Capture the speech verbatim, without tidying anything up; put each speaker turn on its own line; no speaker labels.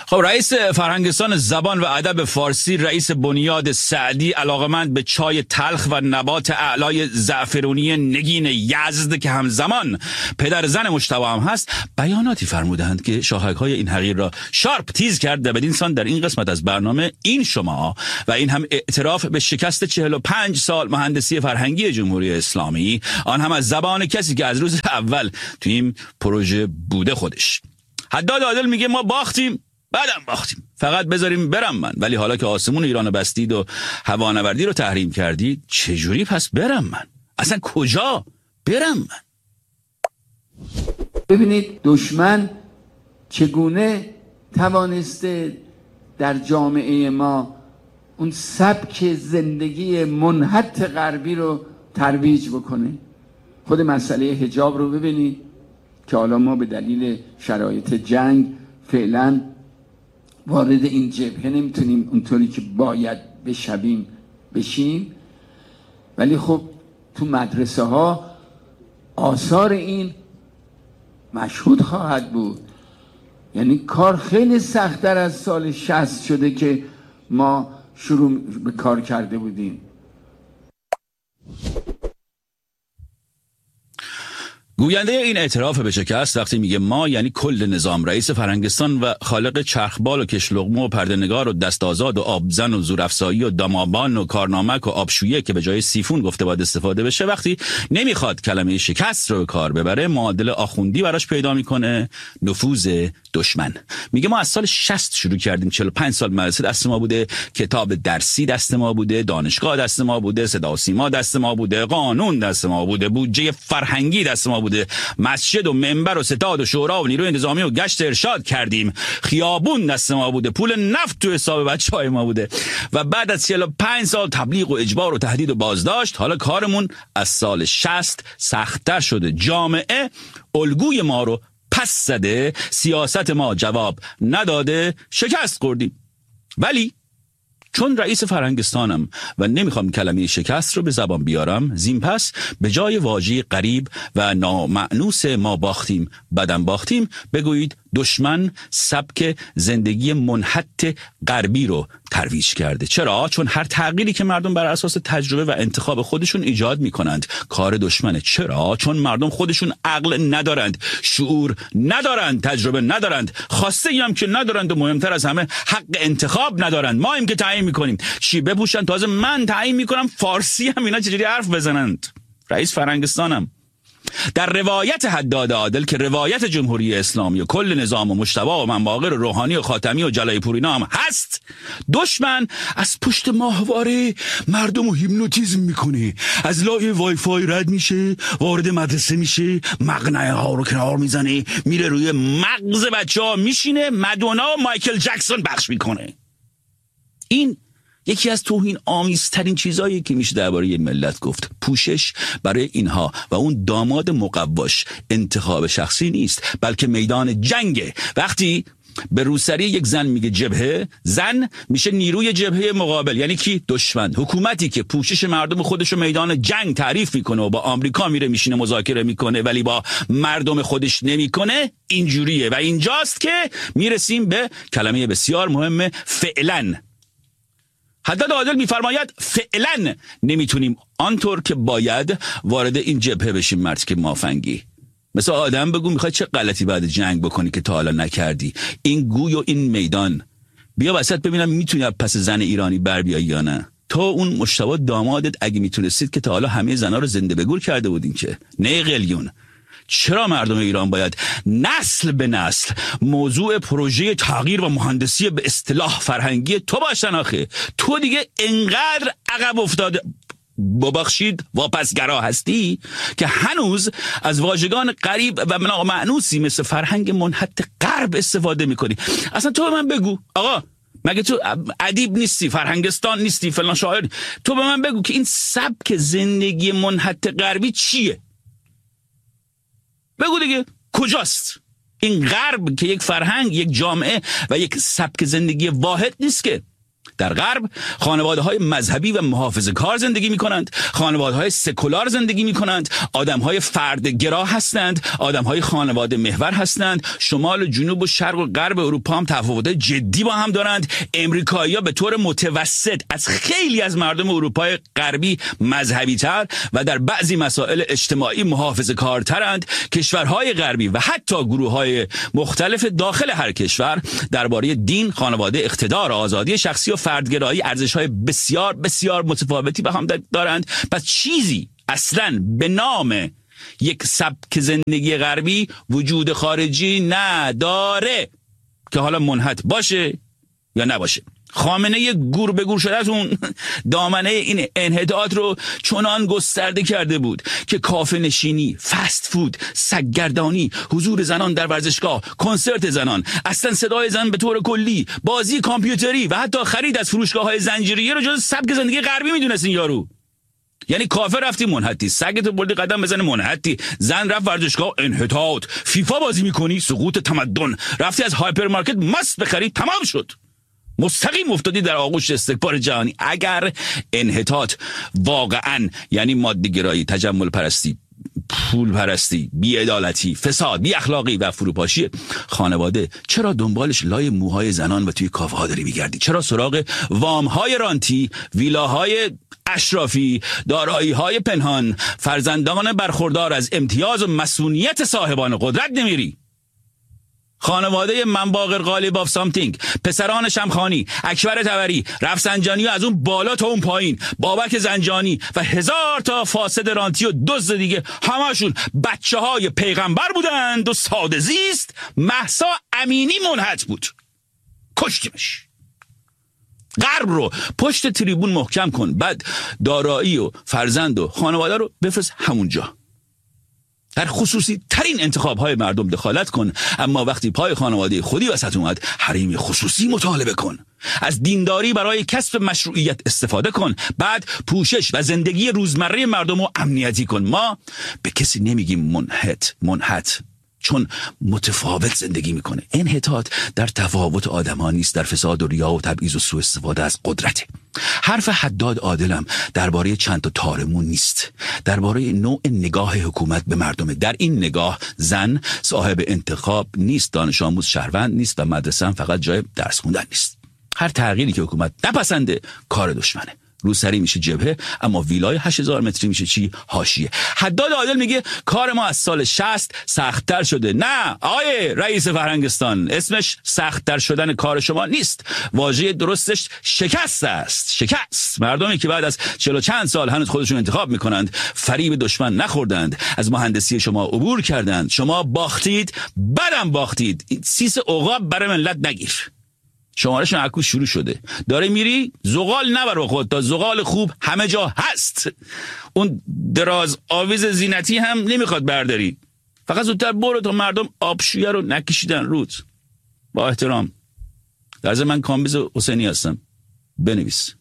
خب رئیس فرهنگستان زبان و ادب فارسی، رئیس بنیاد سعدی، علاقمند به چای تلخ و نبات اعلای زعفرونی نگین یزد که همزمان پدر زن مجتبی هم هست، بیاناتی فرمودند که شاخه‌های این حقیر را شارپ تیز کرد و بدین سان در این قسمت از برنامه این شما و این هم اعتراف به شکست چهل و پنج سال مهندسی فرهنگی جمهوری اسلامی، آن هم از زبان کسی که از روز اول تو این پروژه بوده خودش. حداد عادل میگه ما باختیم، بعدم باختیم، فقط بذاریم برم من. ولی حالا که آسمون ایران بستید و هوانوردی رو تحریم کردید، چجوری پس برم من؟ اصلا کجا برم من؟
ببینید دشمن چگونه توانسته در جامعه ما اون سبک زندگی منحط غربی رو ترویج بکنه. خود مسئله حجاب رو ببینید که حالا ما به دلیل شرایط جنگ فعلا وارد این جبهه نمیتونیم اونطوری که باید بشویم بشیم، ولی خب تو مدرسه ها آثار این مشهود خواهد بود. یعنی کار خیلی سخت‌تر از سال شصت شده که ما شروع به کار کرده بودیم.
گوینده این اعتراف به شکست وقتی میگه ما یعنی کل نظام، رئیس فرهنگستان و خالق چرخبال و کشلقمه و پردهنگار و دستازاد و آبزن و زورافزایی و دمابان و کارنامک و آبشویه که به جای سیفون گفته باید استفاده بشه، وقتی نمیخواد کلمه شکست رو به کار ببره، معادل آخوندی براش پیدا میکنه، نفوذ دشمن. میگه ما از سال شصت شروع کردیم، چهل و پنج سال مدرسه دست ما بوده، کتاب درسی دست ما بوده، دانشگاه دست ما بوده، صدا و سیما دست ما بوده، قانون دست ما بوده، بودجه فرهنگی دست ما بوده، مسجد و منبر و ستاد و شورا و نیروی انتظامی و گشت ارشاد کردیم، خیابون دست ما بوده، پول نفت تو حساب بچهای ما بوده و بعد از چهل و پنج سال تبلیغ و اجبار و تهدید و بازداشت، حالا کارمون از سال شصت سخت‌تر شده. جامعه الگوی ما رو پس زده، سیاست ما جواب نداده، شکست خوردیم. ولی چون رئیس فرهنگستانم و نمیخوام کلمه شکست رو به زبان بیارم، زین پس به جای واژه غریب و نامعنوس ما باختیم بدن باختیم، بگویید دشمن سبک زندگی منحط غربی رو ترویج کرده. چرا؟ چون هر تغییری که مردم بر اساس تجربه و انتخاب خودشون ایجاد میکنند کار دشمنه. چرا؟ چون مردم خودشون عقل ندارند، شعور ندارند، تجربه ندارند، خواسته هم که ندارند و مهمتر از همه حق انتخاب ندارند. ما ایم که تعیین میکنیم چی بپوشن، تازه من تعیین میکنم فارسی هم اینا چجوری حرف بزنند. رئیس فرهنگستانم. در روایت حداد عادل که روایت جمهوری اسلامی و کل نظام و مجتبی و منباقر و روحانی و خاتمی و جلای پورینا هم هست، دشمن از پشت ماهواره مردم رو هیپنوتیزم میکنه، از لای وای فای رد میشه، وارد مدرسه میشه، مقنعه ها رو کنار میزنه، میره روی مغز بچه ها میشینه، مدونا و مایکل جکسون بخش میکنه. این یکی از توهین آمیزترین چیزایی که میشه درباره یه ملت گفت. پوشش برای اینها و اون داماد مقواش انتخاب شخصی نیست، بلکه میدان جنگه. وقتی به روسری یک زن میگه جبهه، زن میشه نیروی جبهه مقابل، یعنی کی؟ دشمن. حکومتی که پوشش مردم خودش رو میدان جنگ تعریف میکنه و با آمریکا میره میشینه مذاکره میکنه ولی با مردم خودش نمیکنه، اینجوریه. و اینجاست که میرسیم به کلمه بسیار مهم، فعلا. حداد عادل میفرماید فعلا نمیتونیم آنطور که باید وارد این جبهه بشیم. مرد که مافنگی مثل آدم بگو میخوای چه غلطی بعد جنگ بکنی که تا حالا نکردی. این گوی و این میدان بیا وسط ببینم میتونی پس زن ایرانی بر بیایی یا نه. تو اون مجتبی دامادت اگه میتونستید که تا حالا همه زنا رو زنده به گور کرده بودین که نه قلیون. چرا مردم ایران باید نسل به نسل موضوع پروژه تغییر و مهندسی به اصطلاح فرهنگی تو باشن؟ آخه تو دیگه انقدر عقب افتاده، ببخشید واپسگرا هستی که هنوز از واژگان غریب و نامعنوسی مثل فرهنگ منحط غرب استفاده میکنی. اصلا تو به من بگو آقا، مگه تو ادیب نیستی، فرهنگستان نیستی، فلان شاعر؟ تو به من بگو که این سبک زندگی منحط غربی چیه؟ بگو دیگه کجاست این غرب که یک فرهنگ، یک جامعه و یک سبک زندگی واحد نیست که؟ در غرب خانواده‌های مذهبی و محافظه‌کار زندگی می‌کنند، خانواده‌های سکولار زندگی می‌کنند، آدم‌های فردگرا هستند، آدم‌های خانواده محور هستند. شمال و جنوب و شرق و غرب اروپا هم تفاوت‌های جدی با هم دارند. امریکایی‌ها به طور متوسط از خیلی از مردم اروپای غربی مذهبی‌تر و در بعضی مسائل اجتماعی محافظه‌کارترند. کشورهای غربی و حتی گروه‌های مختلف داخل هر کشور درباره دین، خانواده، اقتدار، آزادی شخصی و فردگرایی ارزش‌های بسیار بسیار متفاوتی به هم دارند. پس چیزی اصلاً به نام یک سبک زندگی غربی وجود خارجی نداره که حالا منحط باشه یا نباشه. خامنه گور به گور شده‌تون دامنه این انحطاط رو چنان گسترده کرده بود که کافه نشینی، فست فود، سگگردانی، حضور زنان در ورزشگاه، کنسرت زنان، اصلا صدای زن به طور کلی، بازی کامپیوتری و حتی خرید از فروشگاه‌های زنجیره‌ای رو جز سبک زندگی غربی میدونست این یارو. یعنی کافه رفتی منحطی، سگت بردی قدم بزنه منحطی، زن رفت ورزشگاه انحطاط، فیفا بازی میکنی سقوط تمدن، رفتی از هایپرمارکت ماست بخری تمام شد، مستقیم افتادی در آغوش استکبار جهانی. اگر انحطاط واقعا یعنی ماده‌گرایی، تجمل پرستی، پول پرستی، بی‌عدالتی، فساد، بی اخلاقی و فروپاشی خانواده، چرا دنبالش لای موهای زنان و توی کافه ها داری میگردی؟ چرا سراغ وام های رانتی، ویلاهای اشرافی، دارایی های پنهان، فرزندان برخوردار از امتیاز و مسئولیت صاحبان قدرت نمیری؟ خانواده منباغر غالب آف سامتینگ، پسران شمخانی، اکبر طبری، رفسنجانی و از اون بالا تا اون پایین، بابک زنجانی و هزار تا فاسد رانتی و دزد دیگه، همشون بچه های پیغمبر بودند و ساده زیست. مهسا امینی منحط بود، کشتیمش. غرب رو پشت تریبون محکم کن، بعد دارایی و فرزند و خانواده رو بفرست همونجا. در خصوصی ترین انتخاب های مردم دخالت کن، اما وقتی پای خانواده خودی وسط اومد حریم خصوصی مطالبه کن. از دینداری برای کسب مشروعیت استفاده کن، بعد پوشش و زندگی روزمره مردم رو امنیتی کن. ما به کسی نمیگیم منحط منحط چون متفاوت زندگی میکنه. انحطاط در تفاوت آدمان نیست، در فساد و ریا و تبعیض و سوء استفاده از قدرته. حرف حداد عادلم درباره چند تا تارمون نیست، درباره نوع نگاه حکومت به مردمه. در این نگاه زن صاحب انتخاب نیست، دانش آموز شهروند نیست و مدرسه هم فقط جای درس خوندن نیست. هر تغییری که حکومت نپسنده کار دشمنه. روسری میشه جبهه، اما ویلای هشت هزار متری میشه چی؟ حاشیه. حداد عادل میگه کار ما از سال شصت سخت‌تر شده. نه آقای رئیس فرهنگستان، اسمش سخت‌تر شدن کار شما نیست، واژه درستش شکست است. شکست. مردمی که بعد از چهل و چند سال هنوز خودشون انتخاب میکنند، فریب دشمن نخوردند، از مهندسی شما عبور کردند، شما باختید، بعدم باختید. سیس عقاب برای ملت نگیر. شمارش معکوس شروع شده، داره میری زغال نبر خود، تا زغال خوب همه جا هست. اون دراز آویز زینتی هم نمیخواد برداری، فقط زودتر برو تا مردم آبشویه رو نکشیدن رود. با احترام، در ضمن من کامبیز حسینی هستم، بنویس.